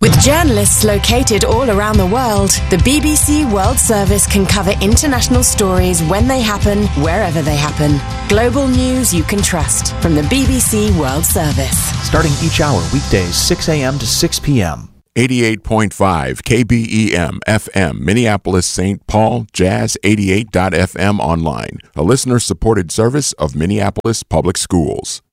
With journalists located all around the world, the BBC World Service can cover international stories when they happen, wherever they happen. Global news you can trust from the BBC World Service. Starting each hour weekdays 6 a.m. to 6 p.m. 88.5 KBEM FM, Minneapolis, St. Paul, Jazz 88.fm online, a listener-supported service of Minneapolis Public Schools.